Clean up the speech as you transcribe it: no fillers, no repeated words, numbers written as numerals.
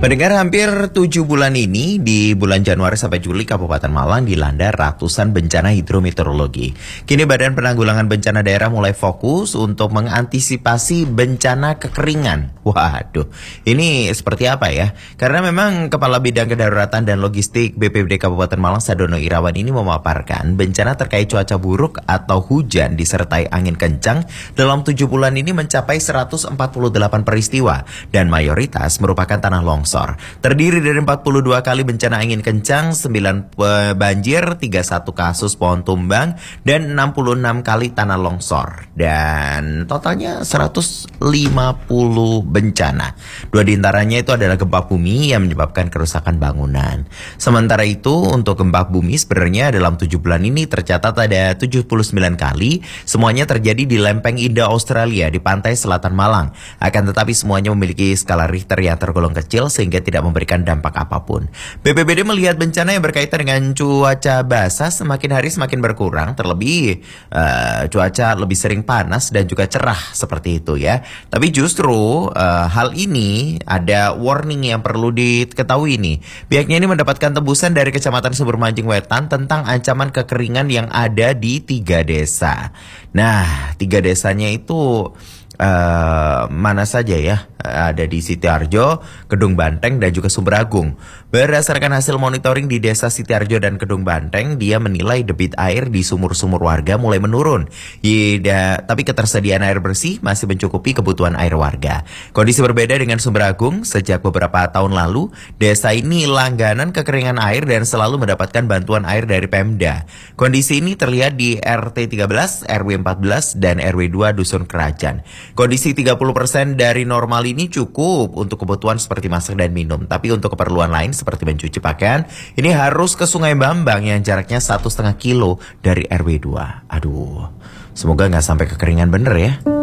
Mendengar hampir 7 bulan ini, di bulan Januari sampai Juli, Kabupaten Malang dilanda ratusan bencana hidrometeorologi. Kini Badan Penanggulangan Bencana Daerah mulai fokus untuk mengantisipasi bencana kekeringan. Waduh, ini seperti apa ya? Karena memang Kepala Bidang Kedaruratan dan Logistik BPBD Kabupaten Malang, Sadono Irawan, ini memaparkan bencana terkait cuaca buruk atau hujan disertai angin kencang dalam 7 bulan ini mencapai 148 peristiwa dan mayoritas merupakan tanah longsor. Terdiri dari 42 kali bencana angin kencang, 9 banjir, 31 kasus pohon tumbang, dan 66 kali tanah longsor. Dan totalnya 150 bencana. 2 diantaranya itu adalah gempa bumi yang menyebabkan kerusakan bangunan. Sementara itu untuk gempa bumi sebenarnya dalam 7 bulan ini tercatat ada 79 kali. Semuanya terjadi di lempeng Indah Australia di pantai selatan Malang. Akan tetapi semuanya memiliki skala Richter yang tergolong kecil sehingga tidak memberikan dampak apapun. BPBD melihat bencana yang berkaitan dengan cuaca basah semakin hari semakin berkurang, terlebih cuaca lebih sering panas dan juga cerah seperti itu ya. Tapi justru hal ini ada warning yang perlu diketahui nih. Pihaknya ini mendapatkan tembusan dari Kecamatan Subermanjing Wetan tentang ancaman kekeringan yang ada di 3 desa. Nah, 3 desanya itu mana saja ya? Ada di Sitiarjo, Kedung Banteng, dan juga Sumberagung. Berdasarkan hasil monitoring di desa Sitiarjo dan Kedung Banteng, dia menilai debit air di sumur-sumur warga mulai menurun. Tapi ketersediaan air bersih masih mencukupi kebutuhan air warga. Kondisi berbeda dengan Sumberagung. Sejak beberapa tahun lalu, desa ini langganan kekeringan air dan selalu mendapatkan bantuan air dari Pemda. Kondisi ini terlihat di RT 13, RW 14, dan RW 2 Dusun Kerajaan. Kondisi 30% dari normal ini cukup untuk kebutuhan seperti masak dan minum. Tapi untuk keperluan lain seperti mencuci pakaian, ini harus ke Sungai Bambang yang jaraknya 1,5 kilo dari RW 2. Aduh, semoga nggak sampai kekeringan bener ya.